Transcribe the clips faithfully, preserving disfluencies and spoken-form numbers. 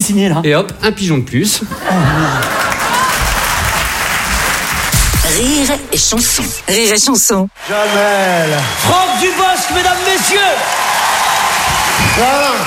signé là. Et hop, un pigeon de plus. Oh, Rire et chanson. Rire et chanson. Jamel. Franck Dubosc, mesdames, messieurs. Voilà.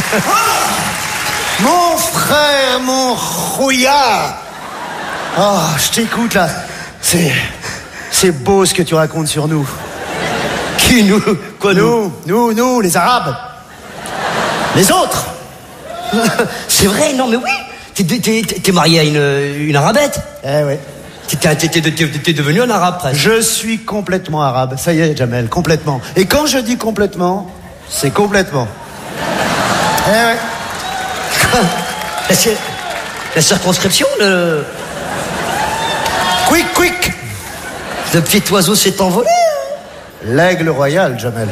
Mon frère, mon rouillard. Oh, je t'écoute là. C'est... C'est beau ce que tu racontes sur nous. Qui, nous? Quoi, nous? Nous, nous, nous, les Arabes. Les autres. C'est vrai, non mais oui. T'es, t'es, t'es marié à une, une arabette. Eh ouais. T'es, t'es, t'es, t'es, t'es devenu un arabe presque. Je suis complètement arabe. Ça y est, Jamel, complètement. Et quand je dis complètement, c'est complètement. Eh ouais. La, la circonscription, le... Quick, quick. Le petit oiseau s'est envolé. L'aigle royal, Jamel.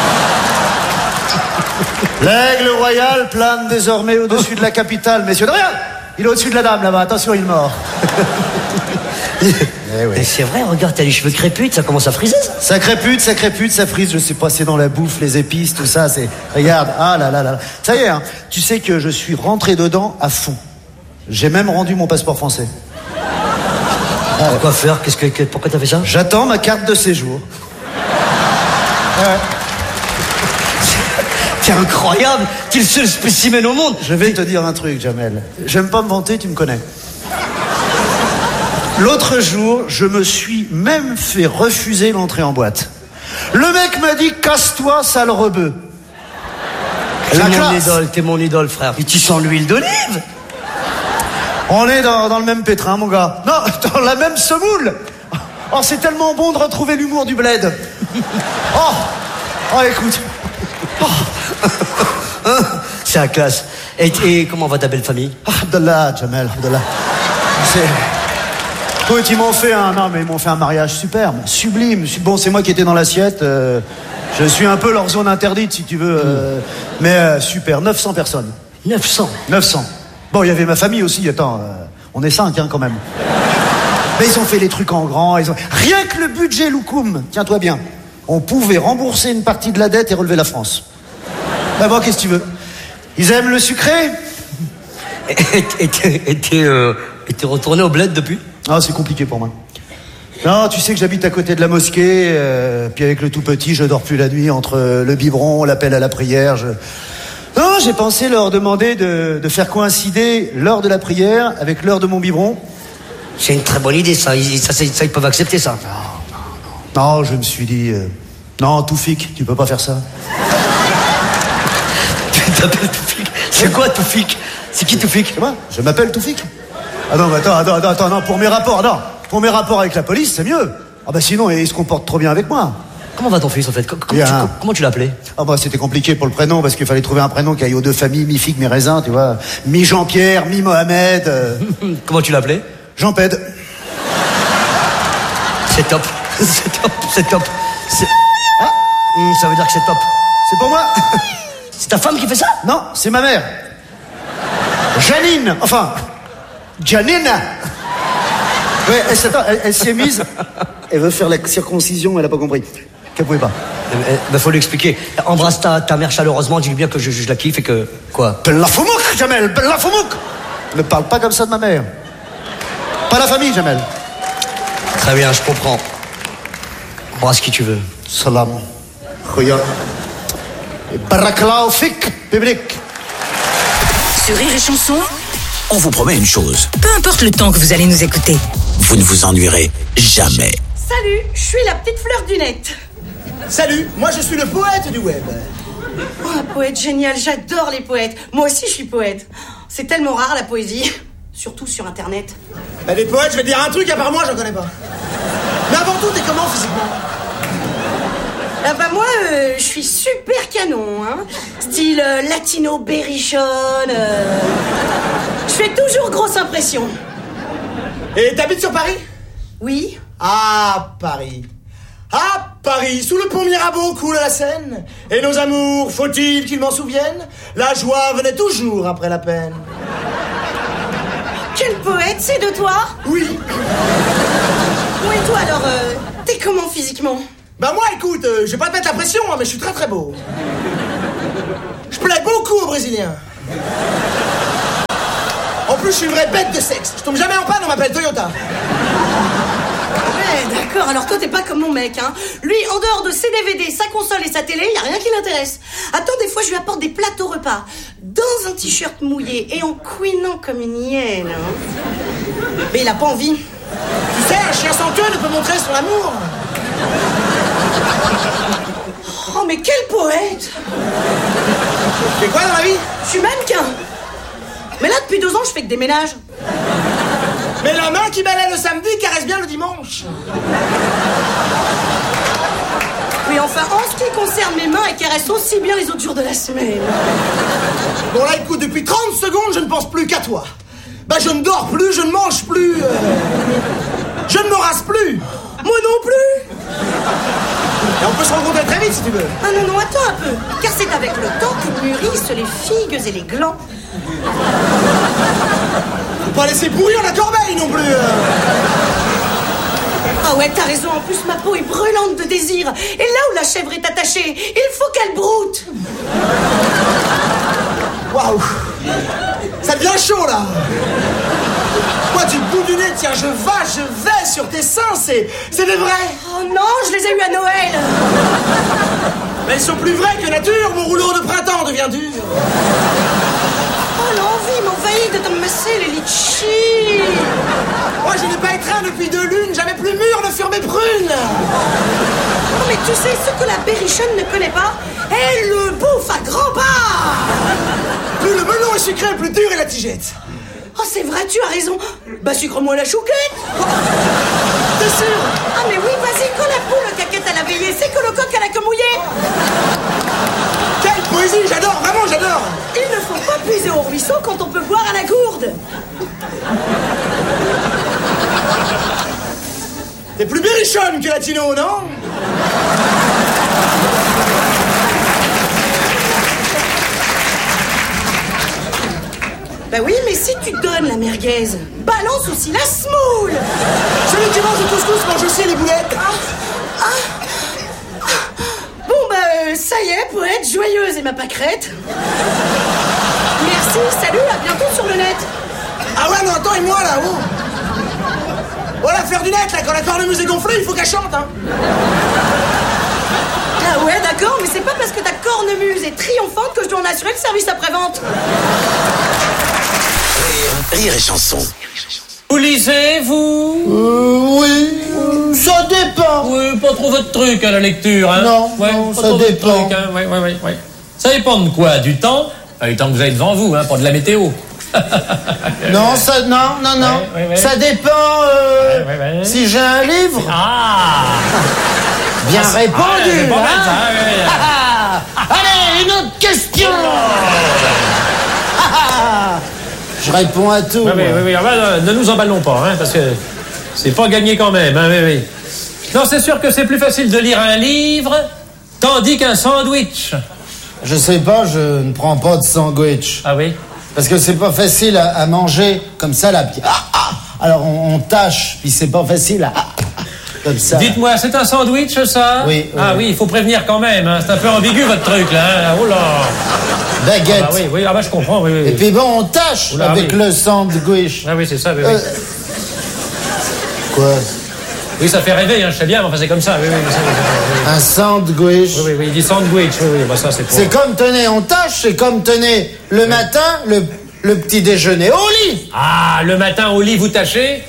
L'aigle royal plane désormais au-dessus de la capitale. Messieurs, de rien. Il est au-dessus de la dame, là-bas. Attention, il mord. Eh oui. Mais c'est vrai, regarde, t'as les cheveux créputes, ça commence à friser, ça. Ça crépute, ça crépute, ça frise. Je sais pas, c'est dans la bouffe, les épices, tout ça. C'est. Regarde, ah là là là. Ça y est, hein. Tu sais que je suis rentré dedans à fond. J'ai même rendu mon passeport français. Ah, quoi faire? Qu'est-ce que, que, pourquoi t'as fait ça? J'attends ma carte de séjour. Ouais. C'est incroyable. T'es le seul spécimen au monde. Je vais te dire un truc, Jamel. J'aime pas me vanter, tu me connais. L'autre jour, je me suis même fait refuser l'entrée en boîte. Le mec m'a dit, casse-toi, sale rebeu. T'es La mon classe. idole, t'es mon idole, frère. Et tu sens l'huile d'olive. On est dans, dans le même pétrin, mon gars. Non, dans la même semoule. Oh, c'est tellement bon de retrouver l'humour du bled. Oh, oh, écoute. Oh. C'est la classe. Et, et comment va ta belle famille? Ah, Abdallah, Jamel, Abdallah. C'est... Écoute, ils m'ont fait un... Non, mais ils m'ont fait un mariage superbe, sublime. Bon, c'est moi qui étais dans l'assiette. Euh, je suis un peu leur zone interdite, si tu veux. Euh, mm. Mais euh, super, neuf cents personnes. neuf cents neuf cents. Bon, il y avait ma famille aussi, attends. Euh, on est cinq, hein, quand même. Mais ils ont fait les trucs en grand. Ils ont... Rien que le budget Loukoum, tiens-toi bien, on pouvait rembourser une partie de la dette et relever la France. Ben bon, qu'est-ce que tu veux? Ils aiment le sucré? Et t'es euh, retourné au bled depuis? Ah, c'est compliqué pour moi. Non, tu sais que j'habite à côté de la mosquée, euh, puis avec le tout petit, je dors plus la nuit entre le biberon, l'appel à la prière. Je... Non, j'ai pensé leur demander de, de faire coïncider l'heure de la prière avec l'heure de mon biberon. C'est une très bonne idée, ça. Ils, ça, ça, ils peuvent accepter ça. Non, non, non. Non, je me suis dit... Euh, non, Toufik, tu peux pas faire ça. Tu t'appelles Toufik? C'est quoi Toufik? C'est qui Toufik? C'est moi, je m'appelle Toufik. Ah non, mais attends, attends, attends, attends, non, pour mes rapports, non. Pour mes rapports avec la police, c'est mieux. Ah bah sinon, il se comporte trop bien avec moi. Comment va ton fils, en fait? Comment, tu, comment tu l'appelais? Ah bah c'était compliqué pour le prénom, parce qu'il fallait trouver un prénom qui aille aux deux familles, mi-figue, mi-raisin, tu vois. Mi-Jean-Pierre, mi-Mohamed. Euh... Comment tu l'appelais? Jean-Ped. C'est top. C'est top, c'est top. C'est... Ah, ça veut dire que c'est top. C'est pour moi. C'est ta femme qui fait ça? Non, c'est ma mère. Janine, enfin... Janine. Ouais, elle, attends, elle, elle s'y est mise. Elle veut faire la circoncision, elle a pas compris. Qu'elle pouvait pas. Il bah, faut lui expliquer. Embrasse ta, ta mère chaleureusement, dis-lui bien que je, je la kiffe et que... Quoi? Bella Foumouk, Jamel, Bella Foumouk. Ne parle pas comme ça de ma mère. Pas la famille, Jamel. Très bien, je comprends. Embrasse qui tu veux. Salam. Khoya. Barakallahu fik, public. Sur Rire et Chanson, on vous promet une chose. Peu importe le temps que vous allez nous écouter, vous ne vous ennuierez jamais. Salut, je suis la petite fleur du net. Salut, moi je suis le poète du web. Oh, un poète génial, j'adore les poètes. Moi aussi je suis poète. C'est tellement rare la poésie, surtout sur internet. Bah, les poètes, je vais te dire un truc, à part moi, j'en connais pas. Mais avant tout, t'es comment physiquement? Ah bah moi, euh, je suis super canon, hein. Style euh, latino berrichonne. Euh... Je fais toujours grosse impression. Et t'habites sur Paris? Oui. Ah, Paris. Ah, Paris, sous le pont Mirabeau coule la Seine. Et nos amours, faut-il qu'ils m'en souviennent? La joie venait toujours après la peine. Quel poète, c'est de toi? Oui. Bon, et toi alors, euh, t'es comment physiquement? Bah moi, écoute, euh, je vais pas te mettre la pression, hein, mais je suis très très beau. Je plais beaucoup aux Brésiliens. plus, je suis une vraie bête de sexe. Je tombe jamais en panne, on m'appelle Toyota. Ouais, d'accord, alors toi t'es pas comme mon mec, hein. Lui, en dehors de ses D V D, sa console et sa télé, y a rien qui l'intéresse. Attends, des fois je lui apporte des plateaux repas, dans un t-shirt mouillé et en couinant comme une hyène, hein. Mais il a pas envie. Tu sais, un chien sans queue ne peut montrer son amour. Oh, mais quel poète! Tu fais quoi dans la vie? Je suis mannequin. Mais là, depuis deux ans, je fais que des ménages. Mais la main qui balaie le samedi caresse bien le dimanche. Oui, enfin, en ce qui concerne mes mains, elles caressent aussi bien les autres jours de la semaine. Bon là, écoute, depuis trente secondes, je ne pense plus qu'à toi. Bah, je ne dors plus, je ne mange plus. Euh... Je ne me rase plus. Moi non plus. Et on peut se rencontrer très vite si tu veux. Ah non, non, attends un peu. Car c'est avec le temps que mûrissent les figues et les glands. Faut pas laisser pourrir la corbeille non plus. euh. Ah ouais, t'as raison, en plus ma peau est brûlante de désir. Et là où la chèvre est attachée, il faut qu'elle broute. Waouh. Ça devient chaud là. Moi du bout du nez, tiens, je vais, je vais sur tes seins, c'est, c'est des vrais. Oh non, je les ai eus à Noël. Mais ils sont plus vrais que nature, mon rouleau de printemps devient dur. Oh, l'envie m'envahit de te masser les litchis. Moi je n'ai pas étreint depuis deux lunes, jamais plus mûr ne furent mes prunes. Non mais tu sais, ce que la berrichonne ne connaît pas, elle le bouffe à grands pas. Plus le melon est sucré, plus dur est la tigette. Oh c'est vrai, tu as raison. Bah sucre-moi la chouquette. T'es sûr? Ah mais oui, vas-y, quand la poule caquette à la veillée, c'est que le coq à la queue mouillée. Quelle poésie, j'adore, vraiment j'adore. Il ne faut pas puiser au ruisseau quand on peut boire à la gourde. T'es plus berrichonne que latino, non? Bah oui, mais si tu donnes la merguez, balance aussi la semoule. Celui qui mange le couscous mange aussi les boulettes. Ah, ah, ah. Bon bah euh, ça y est, poète joyeuse et ma pâquerette. Merci, salut, à bientôt sur le net. Ah ouais, non, attends, et moi là, oh. Voilà, faire du net, là, quand la cornemuse est gonflée, il faut qu'elle chante, hein. Ah ouais, d'accord, mais c'est pas parce que ta cornemuse est triomphante que je dois en assurer le service après-vente. Rire et chanson. Vous lisez, vous? Euh, oui, euh, ça dépend. Oui, pas trop votre truc à la lecture, hein? Non, ouais, non, pas ça trop votre dépend. truc, hein? Ouais, ouais, ouais, ouais. Ça dépend de quoi? Du temps? Ah, du temps que vous avez devant vous, hein, pas de la météo. Non, ça, non, non, non. Ouais, ouais, ouais. Ça dépend euh, Ouais, ouais, ouais. si j'ai un livre. Ah! Bien Ah, répondu. ah, c'est pas mal, hein. ça, ouais, ouais. Ah, ah. Allez, une autre question. Ah, ah. Je réponds à tout. Oui, oui, moi. oui, oui. Ah, bah, ne nous emballons pas, hein, parce que c'est pas gagné quand même, hein, oui, oui. Non, c'est sûr que c'est plus facile de lire un livre tandis qu'un sandwich. Je sais pas, je ne prends pas de sandwich. Ah oui? Parce que c'est pas facile à, à manger comme ça, là. Puis, ah, ah. Alors on, on tâche, puis c'est pas facile à... Ah, ah, comme ça. Dites-moi, c'est un sandwich, ça? Oui, oui. Ah oui, il faut prévenir quand même, hein. C'est un peu ambigu, votre truc, là. Hein. Oh là! Baguette. Ah bah oui, oui, ah bah je comprends, oui, oui. Et puis bon, on tâche Oula, avec oui. le sandwich. Ah oui, c'est ça, oui, oui. Euh, Quoi? Oui, ça fait rêver, hein, je sais bien, mais enfin c'est comme ça, oui, oui. mais ça, oui, oui, Un sandwich. oui, oui, oui, il dit sandwich, oui, oui, bah ça c'est pour... C'est comme tenez, on tâche, c'est comme tenez le matin, le, le petit déjeuner au lit. Ah, le matin au lit, vous tâchez?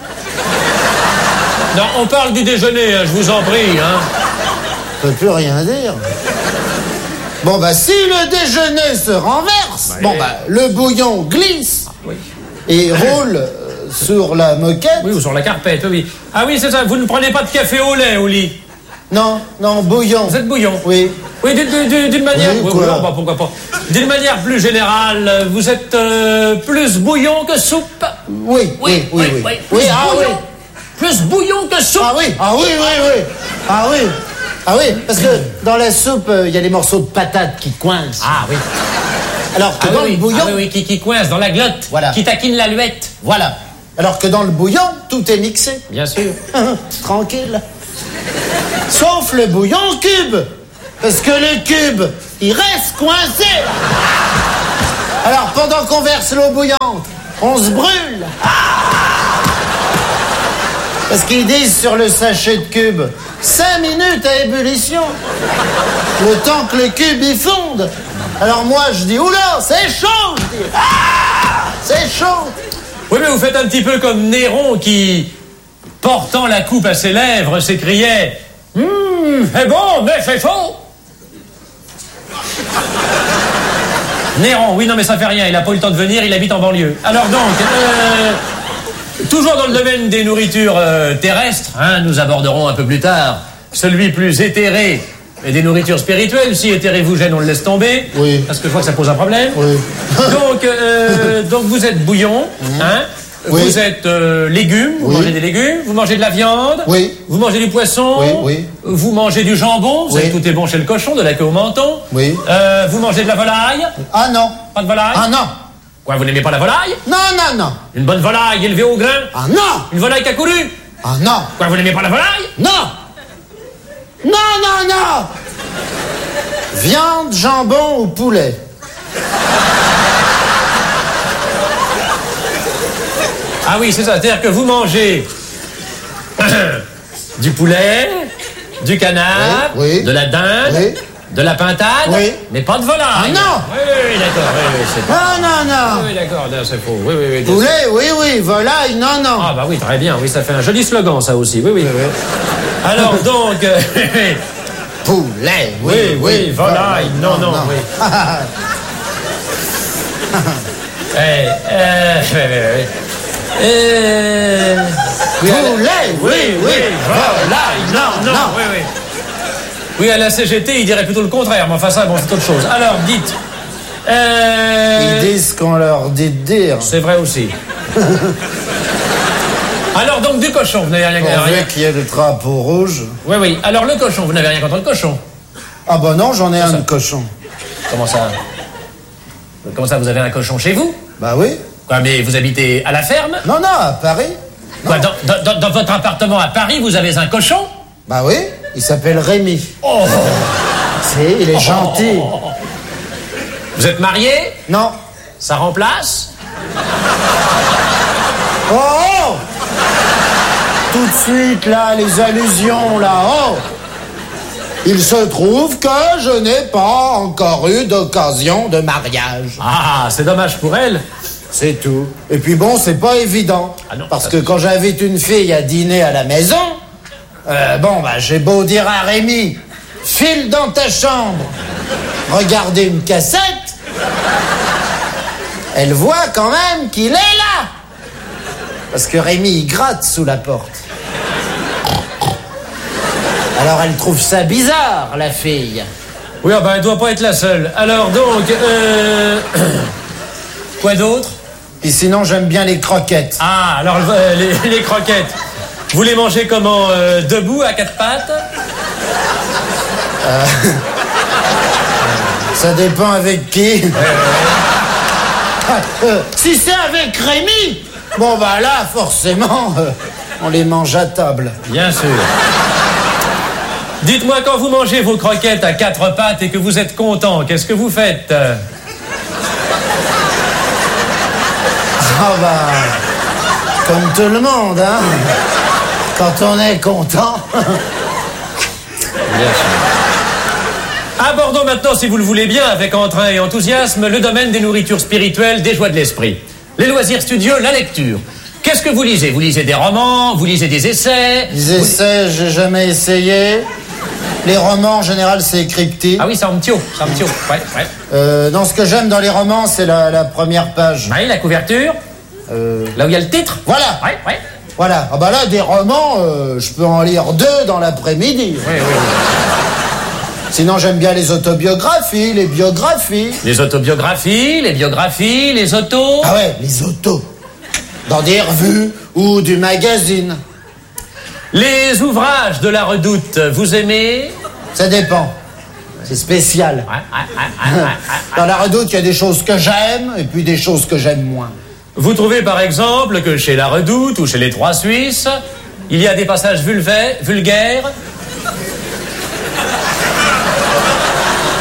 Non, on parle du déjeuner, hein, je vous en prie, hein. Je peux plus rien dire. Bon, bah, si le déjeuner se renverse, Ouais. bon, bah, le bouillon glisse Oui. et roule euh, sur la moquette. Oui, ou sur la carpette, oui, oui. Ah oui, c'est ça, vous ne prenez pas de café au lait au lit? Non, non, bouillon. Vous êtes bouillon? Oui. Oui, d'une- d'une d'une manière... Oui, oui, quoi. oui, non, bah, pourquoi pas. D'une manière plus générale, vous êtes euh, plus bouillon que soupe? Oui, oui, oui, oui. oui. Oui, Plus ah oui. bouillon. Plus bouillon que soupe? Ah oui, ah oui, oui, oui. Ah oui. Ah oui, parce que dans la soupe, euh, il y a les morceaux de patates qui coincent. Ah oui. Alors que Ah dans oui, le bouillon, ah oui, oui, qui, qui coince dans la glotte, Voilà. qui taquine l'aluette. voilà. Alors que dans le bouillon, tout est mixé. Bien sûr. Tranquille. Sauf le bouillon cube. Parce que le cube, il reste coincé. Alors pendant qu'on verse l'eau bouillante, on se brûle. Parce qu'ils disent sur le sachet de cube, cinq minutes à ébullition. Le temps que le cube y fonde. Alors moi, je dis, oula, c'est chaud, je dis. Ah, c'est chaud. Oui, mais vous faites un petit peu comme Néron qui, portant la coupe à ses lèvres, s'écriait « Hum, c'est bon, mais c'est chaud !» Néron, oui, non, mais ça fait rien, il n'a pas eu le temps de venir, il habite en banlieue. Alors donc, euh, toujours dans le domaine des nourritures euh, terrestres, hein, nous aborderons un peu plus tard celui plus éthéré et des nourritures spirituelles. Si éthéré vous gêne, on le laisse tomber. Oui. Parce que je vois que ça pose un problème. Oui. Donc, euh, donc vous êtes bouillon, mmh. hein. Oui. Vous êtes euh, légumes, vous oui. mangez des légumes, vous mangez de la viande, oui. vous mangez du poisson, oui, oui. vous mangez du jambon, vous oui. savez, tout est bon chez le cochon, de la queue au menton, oui. euh, vous mangez de la volaille. Ah non. Pas de volaille. Ah non. Quoi, vous n'aimez pas la volaille? Non, non, non. Une bonne volaille élevée au grain? Ah non. Une volaille qui a couru? Ah non. Quoi, vous n'aimez pas la volaille? Non. Non, non, non. Viande, jambon ou poulet? Ah oui, c'est ça, c'est-à-dire que vous mangez du poulet, du canard, oui, oui. de la dinde, oui. de la pintade, oui. mais pas de volaille. Ah non. Oui, oui, d'accord, oui, oui, c'est Non, non, non. Oui, d'accord, non, c'est faux. Oui, oui, oui. Poulet, oui, oui, volaille, non, non. Ah bah oui, très bien, oui, ça fait un joli slogan, ça aussi, oui, oui. oui, oui. Alors donc... Euh, poulet, oui, oui, oui, volaille, non, non, non, oui. eh, euh, oui, oui, oui. Euh... Oui, poulet, oui, oui, volaille, non, non, non, oui, oui. Oui, à la C G T, il dirait plutôt le contraire, mais enfin ça, bon, c'est autre chose. Alors, dites... Euh... Ils disent ce qu'on leur dit de dire. C'est vrai aussi. Alors, donc, du cochon, vous n'avez rien... On rien... veut qu'il y ait le drapeau rouge. Oui, oui. Alors, le cochon, vous n'avez rien contre le cochon? Ah bah non, j'en ai un de cochon. Comment ça? Comment ça, vous avez un cochon chez vous? Bah oui. Quoi, mais vous habitez à la ferme? Non, non, à Paris. Quoi, dans, dans, dans votre appartement à Paris, vous avez un cochon? Bah oui, il s'appelle Rémi. Oh! C'est, il est gentil. Oh. Vous êtes marié? Non. Ça remplace? Oh, oh! Tout de suite, là, les allusions, là, oh! Il se trouve que je n'ai pas encore eu d'occasion de mariage. Ah, c'est dommage pour elle. C'est tout. Et puis bon, c'est pas évident. Ah non, parce ça, que quand j'invite une fille à dîner à la maison, euh, bon, bah, j'ai beau dire à Rémi, file dans ta chambre, regardez une cassette, elle voit quand même qu'il est là. Parce que Rémi, il gratte sous la porte. Alors elle trouve ça bizarre, la fille. Oui, ah ben, elle doit pas être la seule. Alors donc, euh... quoi d'autre? Et sinon, j'aime bien les croquettes. Ah, alors euh, les, les croquettes. Vous les mangez comment? euh, Debout, à quatre pattes? euh... Ça dépend avec qui. euh, si c'est avec Rémi, bon bah là, forcément, euh, on les mange à table. Bien sûr. Dites-moi, quand vous mangez vos croquettes à quatre pattes et que vous êtes content, qu'est-ce que vous faites? Ah bah, comme tout le monde, hein. Quand on est content. Bien sûr. Abordons maintenant, si vous le voulez bien, avec entrain et enthousiasme, le domaine des nourritures spirituelles, des joies de l'esprit. Les loisirs studieux, la lecture. Qu'est-ce que vous lisez? Vous lisez des romans? Vous lisez des essais? Des essais, vous... j'ai jamais essayé. Les romans, en général, c'est cryptique. Ah oui, c'est un petit haut, c'est un petit haut, ouais, ouais. Euh, non, ce que j'aime dans les romans, c'est la, la première page. Oui, la couverture. Euh... Là où il y a le titre. Voilà. Ouais, ouais. Voilà. Ah bah là, des romans, euh, je peux en lire deux dans l'après-midi. Oui, oui, oui. Sinon, j'aime bien les autobiographies, les biographies. Les autobiographies, les biographies, les autos. Ah ouais, les autos. Dans des revues ou du magazine. Les ouvrages de la Redoute, vous aimez? Ça dépend. C'est spécial. Ouais, ouais, ouais, ouais, ouais, ouais. Dans la Redoute, il y a des choses que j'aime et puis des choses que j'aime moins. Vous trouvez par exemple que chez la Redoute ou chez les Trois Suisses, il y a des passages vulvaires, vulgaires?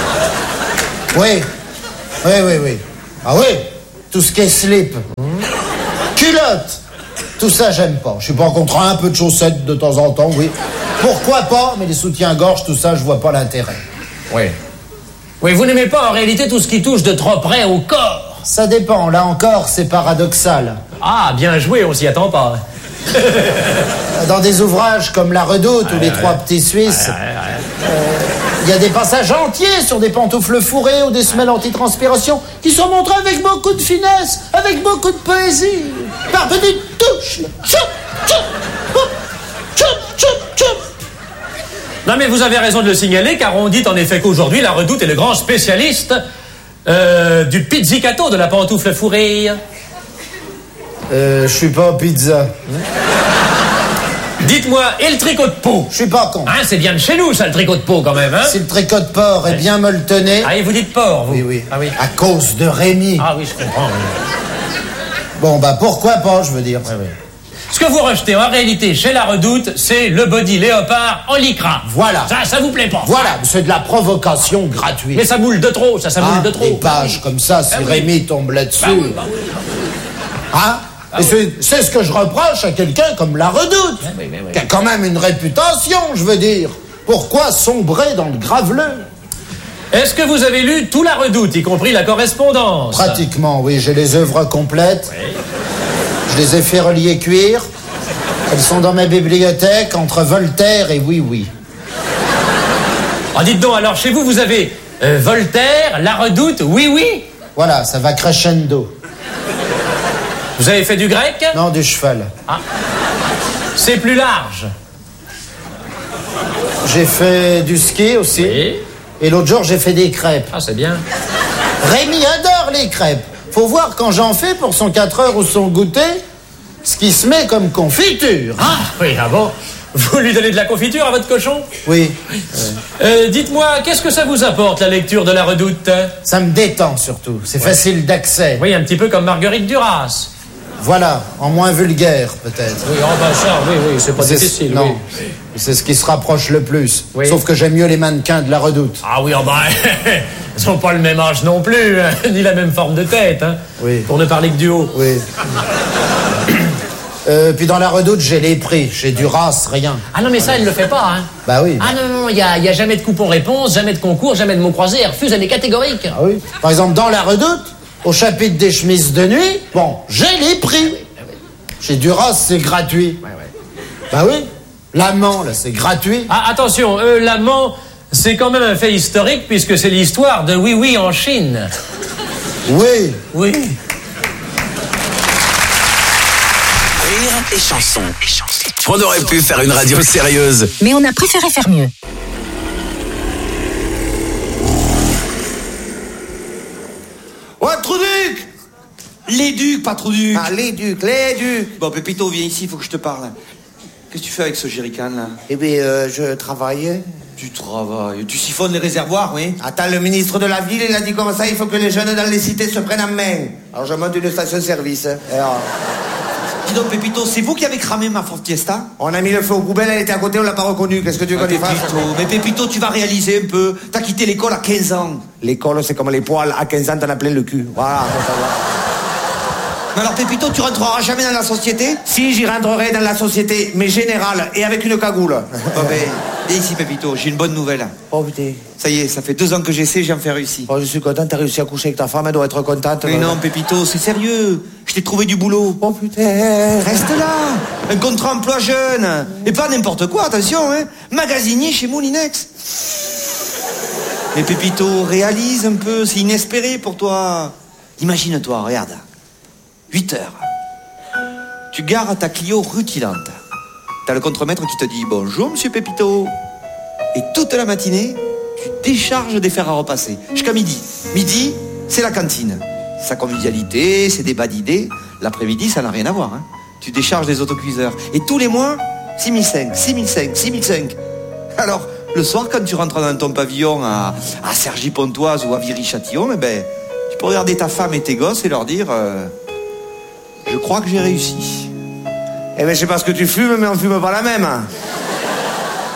Oui. Oui, oui, oui. Ah oui, tout ce qui est slip. culottes. Tout ça, j'aime pas. Je suis pas contre un peu de chaussettes de temps en temps, oui. Pourquoi pas, mais les soutiens-gorge, tout ça, je vois pas l'intérêt. Oui. Oui, vous n'aimez pas en réalité tout ce qui touche de trop près au corps. Ça dépend, là encore, c'est paradoxal. Ah, bien joué, on s'y attend pas. Dans des ouvrages comme La Redoute ou Les Trois Petits Suisses, il euh, y a des passages entiers sur des pantoufles fourrées ou des semelles antitranspiration qui sont montrés avec beaucoup de finesse, avec beaucoup de poésie, par petites touches. Tchoup, tchoup, hop, tchoup, tchoup, tchoup. Non mais vous avez raison de le signaler, car on dit en effet qu'aujourd'hui, La Redoute est le grand spécialiste euh, du pizzicato, de la pantoufle fourrée. Euh, je suis pas pizza. Dites-moi, et le tricot de peau? Je suis pas con. Hein, c'est bien de chez nous, ça, le tricot de peau, quand même, hein? Si le tricot de porc est bien molletonné... Ah, et vous dites porc, vous? Oui, oui. Ah, oui. À cause de Rémi. Ah oui, je comprends, oui. Bon, bah, pourquoi pas, je veux dire. Oui, oui. Ce que vous rejetez, en réalité, chez La Redoute, c'est le body léopard en lycra. Voilà. Ça, ça vous plaît pas? Voilà, c'est de la provocation gratuite. Mais ça moule de trop, ça, ça moule ah, de trop. Des pages comme ça, si ah, oui. Rémi tombe là-dessus... Bah oui, bah oui. Hein Ah, Et oui. c'est, c'est ce que je reproche à quelqu'un comme La Redoute, Ah, oui, oui, oui. qui a quand même une réputation, je veux dire. Pourquoi sombrer dans le graveleux? Est-ce que vous avez lu tout La Redoute, y compris la correspondance? Pratiquement, oui, j'ai les œuvres complètes. Oui. Je les ai fait relier cuir. Elles sont dans ma bibliothèque, entre Voltaire et Oui Oui. Ah, dites donc, alors, chez vous, vous avez euh, Voltaire, La Redoute, oui, oui. Voilà, ça va crescendo. Vous avez fait du grec? Non, du cheval. Ah. C'est plus large. J'ai fait du ski aussi. Oui. Et l'autre jour, j'ai fait des crêpes. Ah, c'est bien. Rémi adore les crêpes. Faut voir quand j'en fais pour son quatre heures ou son goûter, ce qui se met comme confiture. Ah, oui, ah bon? Vous lui donnez de la confiture à votre cochon? Oui. Euh, dites-moi, qu'est-ce que ça vous apporte, la lecture de La Redoute? Ça me détend surtout. C'est Ouais. facile d'accès. Oui, un petit peu comme Marguerite Duras. Voilà, en moins vulgaire peut-être. Oui, oh ben ça, oui, oui, c'est pas C'est- difficile, non. oui. C'est ce qui se rapproche le plus. Oui. Sauf que j'aime mieux les mannequins de La Redoute. Ah oui, oh ben, ils sont pas le même âge non plus, hein, ni la même forme de tête, hein. Oui. Pour ne parler que du haut. Oui. euh, puis dans La Redoute, j'ai les prix. Chez Duras, rien. Ah non, mais ça, elle le fait pas, hein. Bah oui. Ah non, non, non, il y a, y a jamais de coupon-réponse, jamais de concours, jamais de mots croisés, elle refuse, elle est catégorique. Ah oui. Par exemple, dans La Redoute, au chapitre des chemises de nuit, bon, j'ai les prix. Chez Duras, c'est gratuit. Bah oui. L'amant, là, c'est gratuit. Ah, attention, euh, l'amant, c'est quand même un fait historique, puisque c'est l'histoire de Oui Oui en Chine. Oui. Oui. Rire et chanson. On aurait pu faire une radio sérieuse. Mais on a préféré faire mieux. Ouais, Trouduc! Les ducs, pas Trouduc. Ah, les ducs, les ducs. Bon, Pépito, viens ici, il faut que je te parle. Qu'est-ce que tu fais avec ce jerrycan, là? Eh bien, euh, je travaillais. Tu travailles. Tu siphonnes les réservoirs, oui? Attends, le ministre de la ville, il a dit comme ça, il faut que les jeunes dans les cités se prennent en main. Alors, je monte une station-service. Et alors, Dis donc, Pépito, c'est vous qui avez cramé ma Ford Fiesta? on a mis le feu aux poubelles, elle était à côté, on l'a pas reconnue. Qu'est-ce que tu veux Ah, qu'on y fasse? Pépito, mais Pépito, tu vas réaliser un peu. T'as quitté l'école à quinze ans. L'école, c'est comme les poils. À quinze ans, t'en as plein le cul. Voilà, faut savoir. Mais alors, Pépito, tu rentreras jamais dans la société? Si, j'y rentrerai dans la société, mais générale, et avec une cagoule. Oh, ben, viens ici, Pépito, j'ai une bonne nouvelle. Oh, putain. Ça y est, ça fait deux ans que j'essaie, j'ai enfin réussi. Oh, je suis content, t'as réussi à coucher avec ta femme, elle doit être contente. Mais non, Pépito, c'est sérieux. Je t'ai trouvé du boulot. Oh, putain. Reste là. Un contrat emploi jeune. Et pas n'importe quoi, attention, hein. Magasinier chez Moulinex. Mais Pépito, réalise un peu, c'est inespéré pour toi. Imagine-toi, regarde. huit heures. Tu gares ta Clio rutilante. T'as le contremaître qui te dit « Bonjour, monsieur Pépito ». Et toute la matinée, tu décharges des fers à repasser. Jusqu'à midi. Midi, c'est la cantine. Sa convivialité, ses débats d'idées. L'après-midi, ça n'a rien à voir. Hein. Tu décharges des autocuiseurs. Et tous les mois, six mille cinq, six mille cinq, six mille cinq. Alors, le soir, quand tu rentres dans ton pavillon à, à Cergy-Pontoise ou à Viry-Châtillon, eh ben, tu peux regarder ta femme et tes gosses et leur dire euh, je crois que j'ai réussi. Eh ben, je sais pas ce que tu fumes, mais on fume pas la même.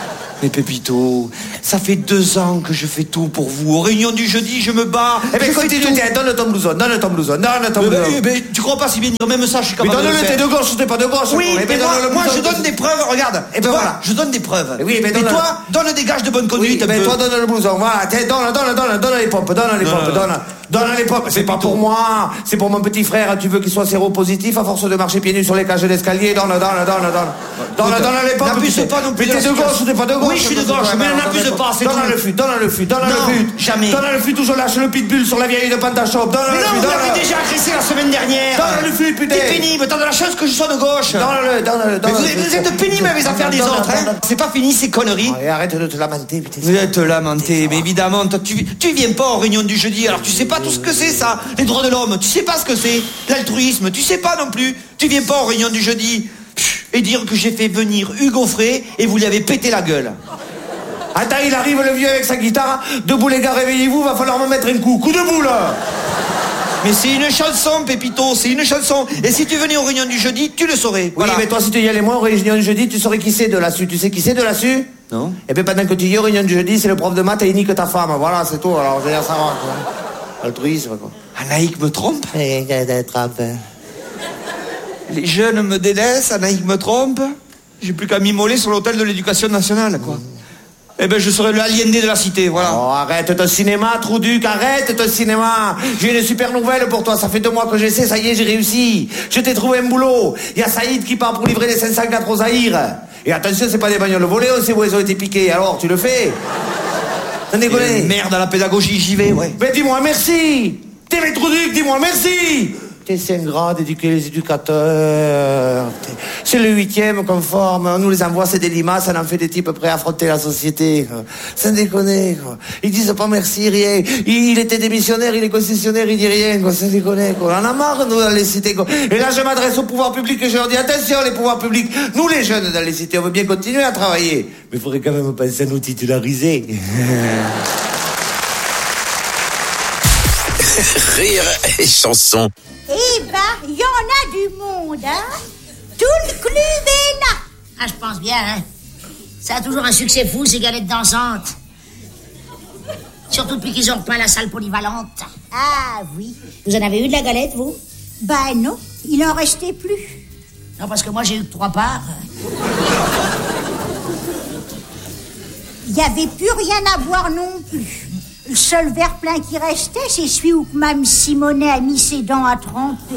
Mais Pépito, ça fait deux ans que je fais tout pour vous. Aux réunions du jeudi, je me bats. Eh ben je fais continue, tout. tiens, donne ton blouson, donne ton blouson, donne ton Mais, blouson. mais, mais tu crois pas si bien dire, même ça, je suis Mais capable de le donne-le, faire. t'es de gauche ou t'es pas de gauche? Oui, Eh mais ben, moi, donne-le moi blouson. je donne des preuves, regarde. Eh ben Tu vois, voilà. je donne des preuves. Eh oui, mais Et donne- toi, donne des gages de bonne conduite. Oui, un ben peu. toi donne le blouson, voilà, tiens, donne, donne, donne, donne les pompes, donne les Non, pompes, non. donne, donne les pompes. C'est pas pour moi, c'est pour mon petit frère, tu veux qu'il soit séropositif à force de marcher pieds nus sur les cages d'escalier, donne, donne, donne, donne, donne, Écoute, donne les pompes. n'abuse tu sais. pas non plus Mais de t'es la de gauche situation. ou t'es pas de gauche? Oui, je suis de gauche, mais n'abuse pas, c'est Donne tout. le fût, donne le fût, donne Non, le fût. jamais. Donne le fût, toujours lâche le pitbull sur la vieille de Pantachop, donne Mais le non, fût, vous donne l'avez déjà agressé la semaine dernière. Donne le fût, putain. T'es pénible, t'as de la chance que je sois de gauche. Donne-le, donne-le, Mais donne-le. vous, vous êtes pénible avec les affaires des Donne-le, autres, hein. donne-le. C'est pas fini ces conneries. Et arrête de te lamenter, putain. Vous êtes lamenté, mais évidemment, toi, tu, tu viens pas en réunion du jeudi, alors tu sais pas tout ce que c'est ça, les droits de l'homme, tu sais pas ce que c'est, l'altruisme, tu sais pas non plus, tu viens pas en réunion du jeudi, Pff, et dire que j'ai fait venir Hugo Frey et vous lui avez pété la gueule. Attends, il arrive le vieux avec sa guitare. Debout les gars, réveillez-vous, va falloir me mettre un coup. Coup de boule. Mais c'est une chanson, Pépito, c'est une chanson, et si tu venais aux réunions du jeudi, tu le saurais. Oui, Voilà. mais toi, si tu y allais moins aux réunions du jeudi, tu saurais qui c'est de là-dessus. Tu sais qui c'est de là-dessus? Non. Et bien, pendant que tu y es aux réunions du jeudi, c'est le prof de maths et il nique ta femme. Voilà, c'est tout. Alors, je veux dire, ça va, quoi. Altruisme, quoi. Anaïk me trompe, Eh, trompe. les jeunes me délaissent, Anaïk me trompe, j'ai plus qu'à m'immoler sur l'hôtel de l'éducation nationale, quoi. Eh ben, je serai le aliéné de la cité, voilà. Oh, arrête ton cinéma, trou duc, arrête ton cinéma. J'ai une super nouvelle pour toi, ça fait deux mois que j'essaie, ça y est, j'ai réussi. Je t'ai trouvé un boulot. Il y a Saïd qui part pour livrer les cinq cent quatre aux Zaïre. Et attention, c'est pas des bagnoles volées, on sait où elles ont été piquées. Alors, tu le fais? T'en Et déconnes? merde à la pédagogie, j'y vais, ouais. Ben dis-moi merci. T'es mes trous duc, dis-moi merci. T'es c'est ingrat d'éduquer les éducateurs. T'es- C'est le huitième conforme. On nous les envoie, c'est des limaces, on en fait des types prêts à affronter la société. Quoi. Sans déconner, quoi. Ils disent pas merci, rien. Il, il était démissionnaire, il est concessionnaire, il dit rien, quoi. Sans déconner, quoi. On en a marre, nous, dans les cités, quoi. Et là, je m'adresse au pouvoir public et je leur dis, attention, les pouvoirs publics. Nous, les jeunes, dans les cités, on veut bien continuer à travailler. Mais il faudrait quand même penser à nous titulariser. Rire et chanson. Eh ben, il y en a du monde, hein. Tout le club est là. Ah, je pense bien, hein. Ça a toujours un succès fou, ces galettes dansantes. Surtout depuis qu'ils ont repeint la salle polyvalente. Ah oui. Vous en avez eu de la galette, vous? Ben non, il en restait plus. Non, parce que moi, j'ai eu que trois parts. Il n'y avait plus rien à boire non plus. Le seul verre plein qui restait, c'est celui où Mme Simonet a mis ses dents à tremper. De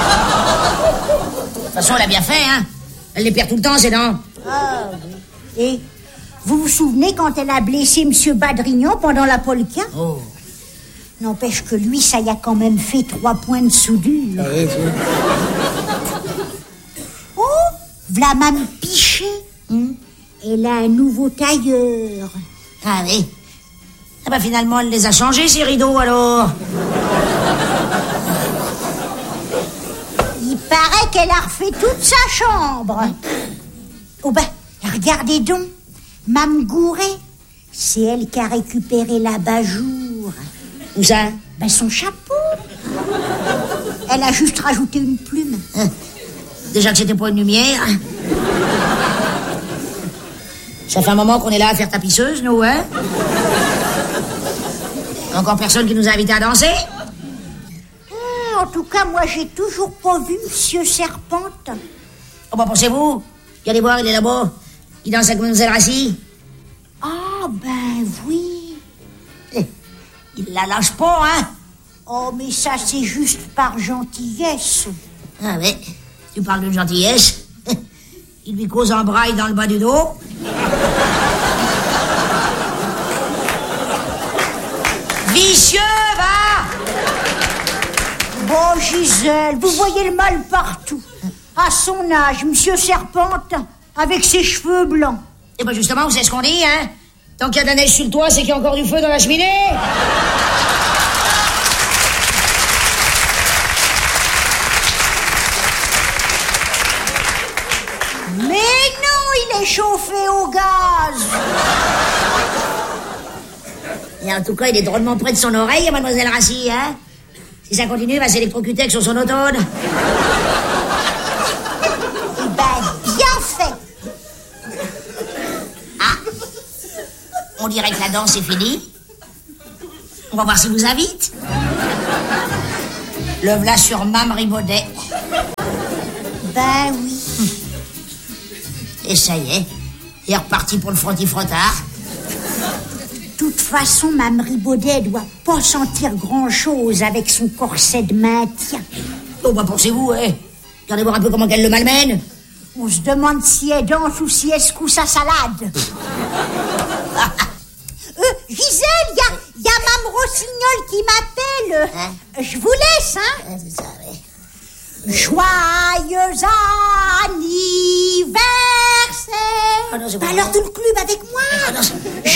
toute façon, elle a bien fait, hein. Elle les perd tout le temps, ses dents. Ah oui. Et vous vous souvenez quand elle a blessé M. Badrignon pendant la polka? Oh. N'empêche que lui, ça y a quand même fait trois points de soudure. Oh, v'là Mme Pichet. Hein? Elle a un nouveau tailleur. Ah oui. Ah bah finalement, elle les a changés, ces rideaux, alors. Il paraît qu'elle a refait toute sa chambre. Oh ben, regardez donc. Mme Gouret, c'est elle qui a récupéré l'abat-jour. Où ça? Ben son chapeau. Elle a juste rajouté une plume. Hein. Déjà que c'était pas une lumière. Ça fait un moment qu'on est là à faire tapisseuse, nous, hein? Encore personne qui nous a invités à danser? Ah, en tout cas, moi, j'ai toujours pas vu Monsieur Serpente. Oh, bah, pensez-vous? Regardez voir, il est là-bas. Il danse avec Mademoiselle Rassi. Ah, ben oui. Il la lâche pas, hein? Oh, mais ça, c'est juste par gentillesse. Ah, ouais. Tu parles de gentillesse. Il lui cause un braille dans le bas du dos. Vicieux, va! Bon, Gisèle, vous voyez le mal partout. À son âge, Monsieur Serpente, avec ses cheveux blancs. Et ben justement, vous savez ce qu'on dit, hein? Tant qu'il y a de la neige sur le toit, c'est qu'il y a encore du feu dans la cheminée. Mais non, il est chauffé au gaz. Et en tout cas, il est drôlement près de son oreille, Mademoiselle Rassi, hein? Si ça continue, il va s'électrocuter sur son automne. Eh ben, bien fait. Ah, dirait que la danse est finie. On va voir s'il vous invite. Le v'là sur Mme Ribaudet. Ben oui. Et ça y est, il est reparti pour le frotti-frottard. De toute façon, Mme Ribaudet doit pas sentir grand-chose avec son corset de maintien. Oh, bah pensez-vous, hein. Regardez voir un peu comment qu'elle le malmène. On se demande si elle danse ou si elle secoue sa salade. euh, Gisèle, il y a, y a Mme Rossignol qui m'appelle. Hein? Je vous laisse, hein. Ah, c'est ça, ouais. Joyeux anniversaire. Ah non, c'est Bah pas alors vrai. tout le club avec moi. Ah non, c'est-